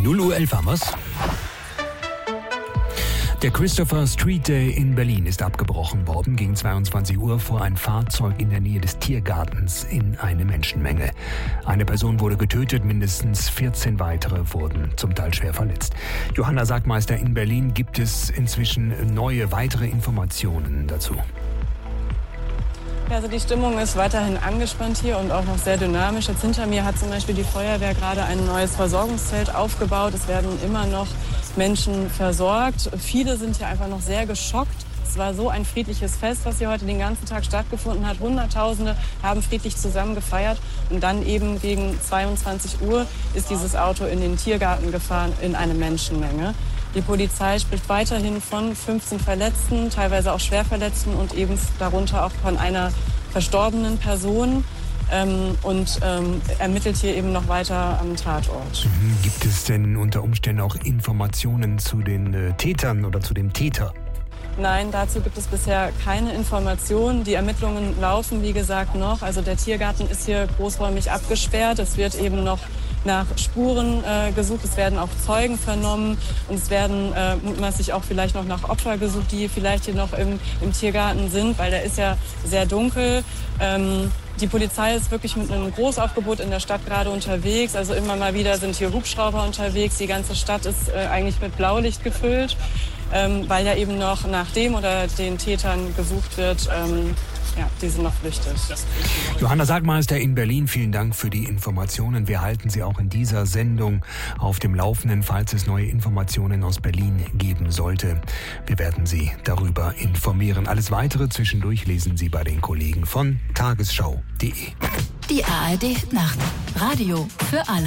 0:11 haben wir's. Der Christopher Street Day in Berlin ist abgebrochen worden. Gegen 22 Uhr fuhr ein Fahrzeug in der Nähe des Tiergartens in eine Menschenmenge. Eine Person wurde getötet, mindestens 14 weitere wurden zum Teil schwer verletzt. Johanna Sackmeister, in Berlin gibt es inzwischen weitere Informationen dazu. Ja, also die Stimmung ist weiterhin angespannt hier und auch noch sehr dynamisch. Jetzt hinter mir hat zum Beispiel die Feuerwehr gerade ein neues Versorgungszelt aufgebaut. Es werden immer noch Menschen versorgt. Viele sind hier einfach noch sehr geschockt. Es war so ein friedliches Fest, was hier heute den ganzen Tag stattgefunden hat. Hunderttausende haben friedlich zusammen gefeiert. Und dann eben gegen 22 Uhr ist dieses Auto in den Tiergarten gefahren in eine Menschenmenge. Die Polizei spricht weiterhin von 15 Verletzten, teilweise auch Schwerverletzten und eben darunter auch von einer verstorbenen Person und ermittelt hier eben noch weiter am Tatort. Gibt es denn unter Umständen auch Informationen zu den Tätern oder zu dem Täter? Nein, dazu gibt es bisher keine Informationen. Die Ermittlungen laufen, wie gesagt, noch. Also der Tiergarten ist hier großräumig abgesperrt. Es wird eben noch nach Spuren gesucht, es werden auch Zeugen vernommen und es werden mutmaßlich auch vielleicht noch nach Opfer gesucht, die vielleicht hier noch im Tiergarten sind, weil der ist ja sehr dunkel. Die Polizei ist wirklich mit einem Großaufgebot in der Stadt gerade unterwegs. Also immer mal wieder sind hier Hubschrauber unterwegs. Die ganze Stadt ist eigentlich mit Blaulicht gefüllt, weil ja eben noch nach dem oder den Tätern gesucht wird. Ja, die sind noch flüchtig. Johanna Sackmeister in Berlin, vielen Dank für die Informationen. Wir halten Sie auch in dieser Sendung auf dem Laufenden, falls es neue Informationen aus Berlin geben sollte. Wir werden Sie darüber informieren. Alles Weitere zwischendurch lesen Sie bei den Kollegen von tagesschau.de. Die ARD Nacht. Radio für alle.